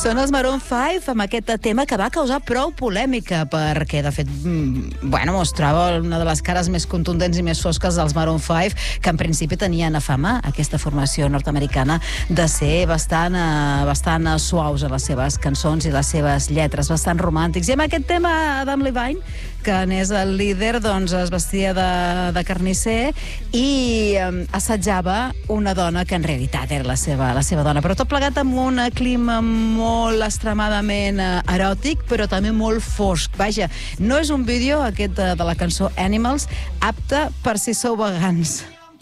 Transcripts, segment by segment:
Són els Maroon 5 amb aquest tema que va causar prou polèmica perquè, de fet, mostrava una de les cares més contundents i més fosques dels Maroon 5, que en principi tenien a fama, aquesta formació nord-americana, de ser bastant suaus a les seves cançons i les seves lletres, bastant romàntics. I amb aquest tema, Adam Levine, que n'és el líder, doncs es vestia de carnisser i assetjava una dona que en realitat era la seva dona. Però tot plegat amb un clima molt extremadament eròtic, però també molt fosc. Vaja, no és un vídeo, aquest de la cançó Animals, apte per si sou vegans.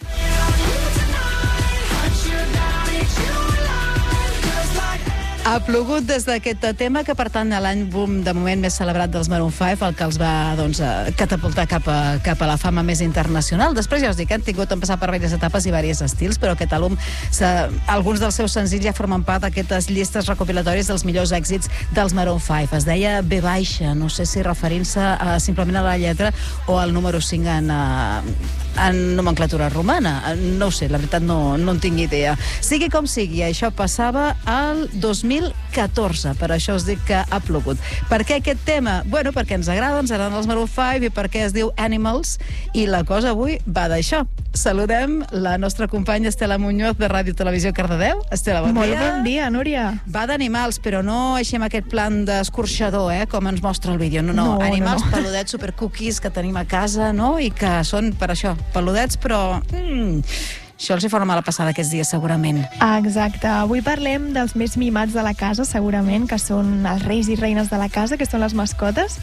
Ha plogut des d'aquest tema, que per tant l'àlbum de moment més celebrat dels Maroon 5, el que els va catapultar cap a la fama més internacional. Després ja us dic que han tingut en passar per diverses etapes i diversos estils, però aquest àlbum, alguns dels seus senzills ja formen part d'aquestes llistes recopilatòries dels millors èxits dels Maroon 5. Es deia B baixa, no sé si referint-se simplement a la lletra o al número 5 en nomenclatura romana. No ho sé, la veritat no en tinc idea. Sigui com sigui, això passava al 2014, per això us dic que ha plogut. Per què aquest tema? Bueno, perquè ens agraden els Maroon 5 i perquè es diu Animals, i la cosa avui va d'això. Saludem la nostra companya Estela Muñoz de Ràdio Televisió Cardedeu. Estela, bon dia. Molt bon dia, Núria. Va d'animals, però no així amb aquest plan d'escorxador, com ens mostra el vídeo. No. Animals peludets, supercookies que tenim a casa, no? I que són, per això, peludets, però això els hi fa una mala passada aquests dies, segurament. Exacte. Avui parlem dels més mimats de la casa, segurament, que són els reis i reines de la casa, que són les mascotes.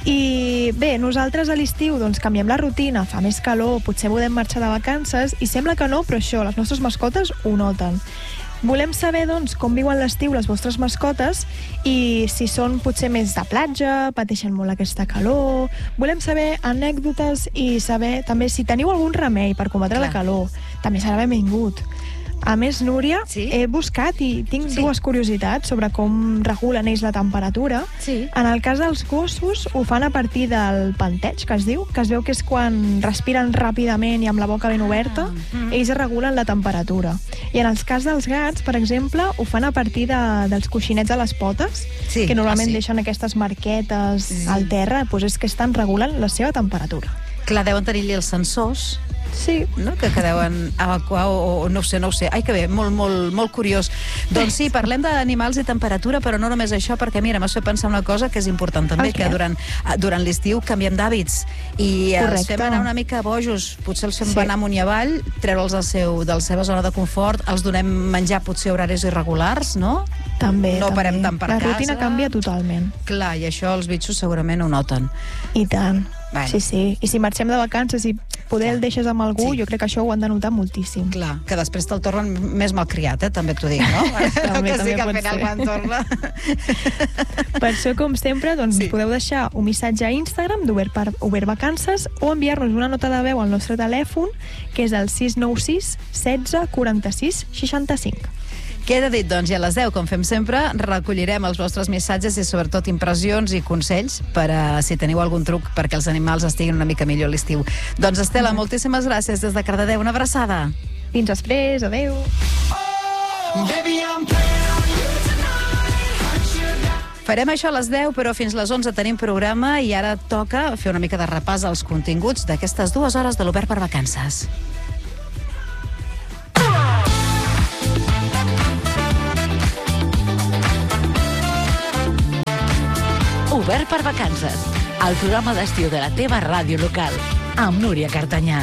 I bé, nosaltres a l'estiu canviem la rutina, fa més calor, potser podem marxar de vacances, i sembla que no, però això, les nostres mascotes ho noten. Volem saber, com viuen l'estiu les vostres mascotes i si són potser més de platja, pateixen molt aquesta calor. Volem saber anècdotes i saber també si teniu algun remei per combatre la calor. També serà benvingut. A més, Núria, he buscat i tinc dues curiositats sobre com regulen ells la temperatura. En el cas dels gossos, ho fan a partir del panteig, que es diu, que es veu que és quan respiren ràpidament i amb la boca ben oberta, ells regulen la temperatura. I en el cas dels gats, per exemple, ho fan a partir dels coixinets a les potes, que normalment deixen aquestes marquetes al terra, doncs és que estan regulant la seva temperatura. Clar, deuen tenir-hi els sensors, no? Que deuen evacuar o no ho sé. Ai, que bé, molt curiós. Doncs sí, parlem d'animals i temperatura, però no només això, perquè mira, m'has fet pensar una cosa que és important també, que durant l'estiu canviem d'hàbits i els fem anar una mica bojos. Potser els fem anar amunt i avall, treure'ls de la seva zona de confort, els donem menjar potser horaris irregulars, no? També. No parem tant per casa. La rutina canvia totalment. Clar, i això els bitxos segurament ho noten. I tant. Sí. I si marxem de vacances i poder el deixes amb algú, jo crec que això ho han de notar moltíssim. Clar, que després te'l tornen més malcriat, també t'ho dic, no? També que sí que al pot final quan torna. Per això, com sempre, podeu deixar un missatge a Instagram d'Obert Vacances o enviar-nos una nota de veu al nostre telèfon, que és el 696 16 46 65. Queda dit, doncs, i a les 10, com fem sempre, recollirem els vostres missatges i sobretot impressions i consells per si teniu algun truc perquè els animals estiguin una mica millor a l'estiu. Doncs, Estela, moltíssimes gràcies des de Cardedeu. Una abraçada. Fins després, adeu. Farem això a les 10, però fins les 11 tenim programa i ara toca fer una mica de repàs als continguts d'aquestes 2 hores de l'Obert per Vacances. Obert per Vacances, el programa d'estiu de la teva ràdio local, amb Núria Cartanyà.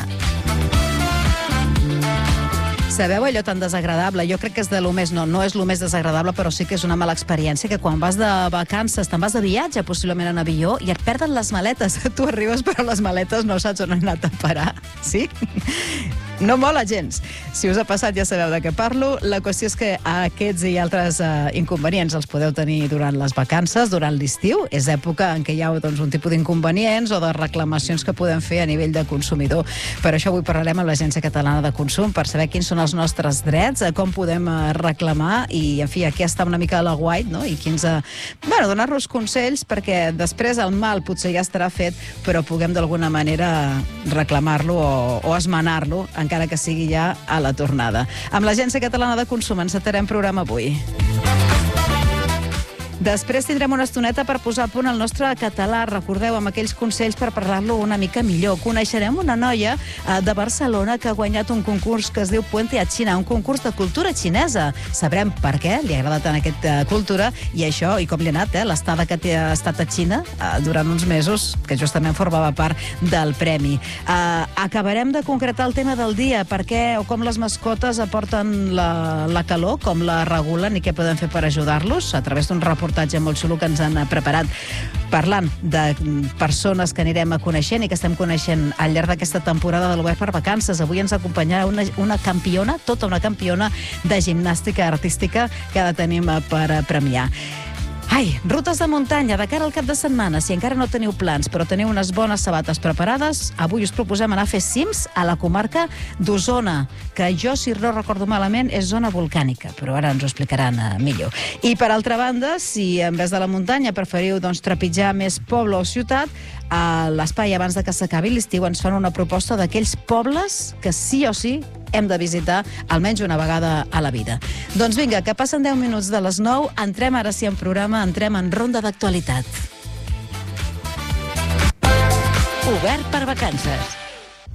Sabeu allò tan desagradable? Jo crec que és de lo més, no és lo més desagradable, però sí que és una mala experiència, que quan vas de vacances, te'n vas de viatge, possiblement en avió, i et perden les maletes. Tu arribes, però les maletes no saps on han anat a parar. Sí? No mola gens. Si us ha passat ja sabeu de què parlo. La qüestió és que aquests i altres inconvenients els podeu tenir durant les vacances, durant l'estiu. És època en què hi ha un tipus d'inconvenients o de reclamacions que podem fer a nivell de consumidor. Per això avui parlarem amb l'Agència Catalana de Consum per saber quins són els nostres drets, com podem reclamar i, en fi, aquí està una mica a la guait, no? I donar-nos consells perquè després el mal potser ja estarà fet, però puguem d'alguna manera reclamar-lo o esmenar-lo, encara que sigui ja a la tornada. Amb l'Agència Catalana de Consum encetarem programa avui. Després tindrem una estoneta per posar a punt el nostre català. Recordeu, amb aquells consells per parlar-lo una mica millor. Coneixerem una noia de Barcelona que ha guanyat un concurs que es diu Puente a China, un concurs de cultura xinesa. Sabrem per què li agrada tant aquesta cultura i això, i com li ha anat, l'estada que ha estat a Xina durant uns mesos, que justament formava part del premi. Acabarem de concretar el tema del dia, per què o com les mascotes aporten la calor, com la regulen i què podem fer per ajudar-los, a través d'un reportatge molt xulo que ens han preparat, parlant de persones que anirem coneixent i que estem coneixent al llarg d'aquesta temporada de l'Obert per Vacances. Avui ens acompanyarà una campiona, tota una campiona de gimnàstica artística que ara tenim per premiar. Ai, rutes de muntanya, de cara al cap de setmana. Si encara no teniu plans, però teniu unes bones sabates preparades, avui us proposem anar a fer cims a la comarca d'Osona, que jo, si no recordo malament, és zona volcànica, però ara ens ho explicaran millor. I, per altra banda, si en vez de la muntanya preferiu trepitjar més poble o ciutat, a l'espai abans de que s'acabi l'estiu ens fan una proposta d'aquells pobles que sí o sí hem de visitar almenys una vegada a la vida. Doncs vinga, que passen 10 minuts de les 9, entrem ara sí en programa, entrem en ronda d'actualitat. Obert per Vacances.